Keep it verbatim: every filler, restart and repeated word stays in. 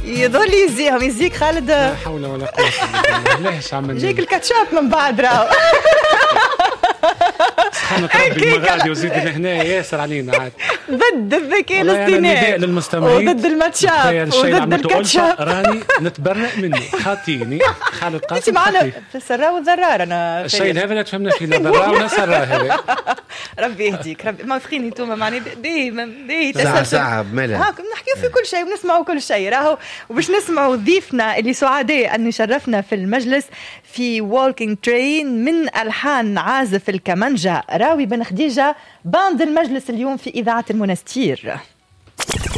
يظل يزيهم يزيك خالد. لا حول ولا قوة إلا بالله. ليش عملنا جيك الكاتشاب من بعد راو. سبحانك ربي المغادي وزيد لهنا ياسر علينا عاد. ضد الذكاء والله أنا الاصطناعي نداء للمستمعين وضد الماتشاب وضد الكاتشاب. راني نتبرأ منه خاطيني خالد قاسم. انت معنا في السراء والضرار. انا الشيء هذا لا تفهمنا فيه لا ضرار ولا سراء هذا. ربي يهديك ربي ما فخيني انتم معني ديما دي ساعة ساعة بملل هاكم نحكيو في كل شيء ونسمعوا كل شيء راهو. وباش نسمعوا ضيفنا اللي سعداء أن يشرفنا في المجلس في Walking Train من ألحان عازف الكمانجا راوي بن خديجة باند المجلس اليوم في إذاعة المنستير.